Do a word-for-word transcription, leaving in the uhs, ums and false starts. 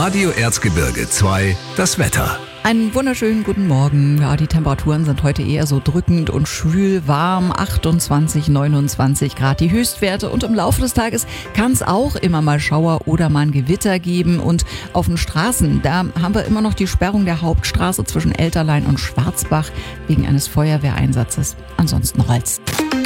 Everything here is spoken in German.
Radio Erzgebirge zwei, das Wetter. Einen wunderschönen guten Morgen. Ja, die Temperaturen sind heute eher so drückend und schwül warm. achtundzwanzig, neunundzwanzig Grad die Höchstwerte. Und im Laufe des Tages kann es auch immer mal Schauer oder mal ein Gewitter geben. Und auf den Straßen, da haben wir immer noch die Sperrung der Hauptstraße zwischen Elterlein und Schwarzbach wegen eines Feuerwehreinsatzes. Ansonsten rollt's.